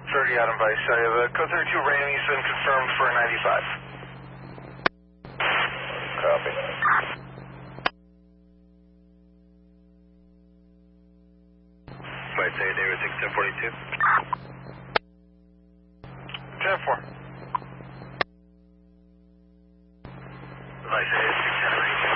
30 Adam Vice. I have a code 32 Randy's been confirmed for 95. Copy. Might say David 61042. 10-4. Vice 610